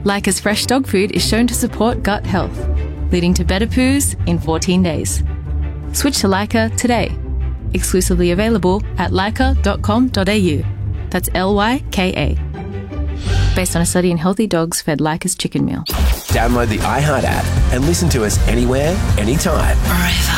Leica's fresh dog food is shown to support gut health, leading to better poos in 14 days. Switch to Leica today. Exclusively available at leica.com.au. That's Lyka. Based on a study in healthy dogs fed Leica's chicken meal. Download the iHeart app and listen to us anywhere, anytime.